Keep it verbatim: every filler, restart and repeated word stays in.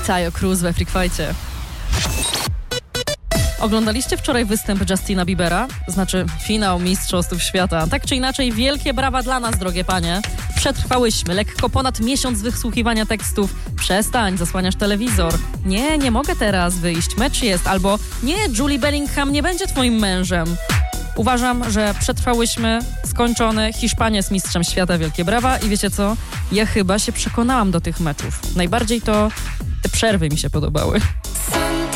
Taio Cruz we Freak Fight'cie. Oglądaliście wczoraj występ Justina Biebera? Znaczy finał Mistrzostw Świata. Tak czy inaczej, wielkie brawa dla nas, drogie panie. Przetrwałyśmy lekko ponad miesiąc wysłuchiwania tekstów. Przestań, zasłaniasz telewizor. Nie, nie mogę teraz wyjść, mecz jest. Albo nie, Julie Bellingham nie będzie twoim mężem. Uważam, że przetrwałyśmy, skończone, Hiszpania jest mistrzem świata, wielkie brawa. I wiecie co? Ja chyba się przekonałam do tych meczów. Najbardziej to te przerwy mi się podobały.